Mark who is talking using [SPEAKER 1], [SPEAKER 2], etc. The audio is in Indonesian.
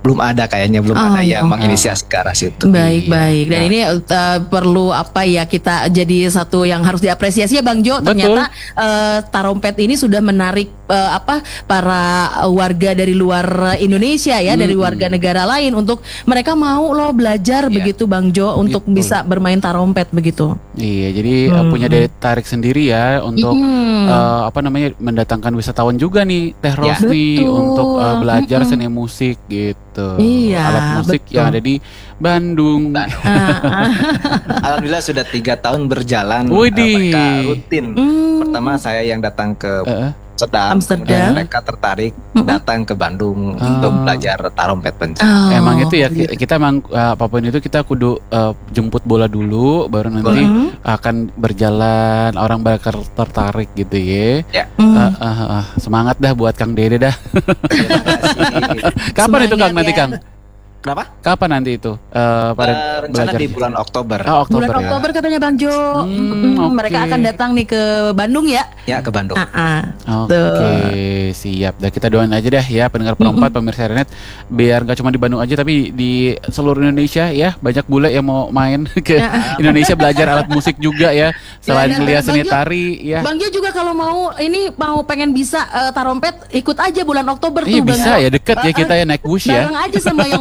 [SPEAKER 1] belum ada kayaknya, belum ada yang menginisiasi ke arah situ.
[SPEAKER 2] Baik. Dan ini perlu apa ya, kita jadi satu yang harus diapresiasi ya Bang Jo. Ternyata tarompet ini sudah menarik para warga dari luar Indonesia ya, dari warga negara lain untuk mereka mau loh belajar begitu Bang Jo untuk bisa bermain tarompet begitu.
[SPEAKER 3] Iya, jadi punya daya tarik sendiri ya untuk mendatangkan wisatawan juga nih Teh Rosni untuk belajar seni musik gitu. Alat musik yang ada di Bandung.
[SPEAKER 1] Alhamdulillah sudah 3 tahun berjalan. Mereka rutin. Pertama saya yang datang ke Amsterdam. Mereka tertarik datang ke Bandung untuk belajar tarompet pencak.
[SPEAKER 3] Emang itu ya, kita emang apapun itu kita kudu jemput bola dulu, baru nanti akan berjalan, orang bakal tertarik gitu ya. Semangat dah buat Kang Dede dah. Kapan itu Kang nanti Kang?
[SPEAKER 1] Kenapa?
[SPEAKER 3] Kapan nanti itu?
[SPEAKER 1] Pada rencana di bulan Oktober.
[SPEAKER 2] Bulan Oktober katanya Bang Jo. Mereka akan datang nih ke Bandung ya?
[SPEAKER 1] Ya, ke Bandung.
[SPEAKER 3] Oke, siap. Dah kita doain aja dah ya pendengar perempat, pemirsa Renet, biar nggak cuma di Bandung aja tapi di seluruh Indonesia ya, banyak bule yang mau main ke Indonesia belajar alat musik juga ya. Selain lihat seni tari ya.
[SPEAKER 2] Bang Jo juga kalau mau pengen bisa tarompet, ikut aja bulan Oktober tuh.
[SPEAKER 3] Bisa ya, deket ya kita ya naik bus ya.
[SPEAKER 2] Bareng aja sama yang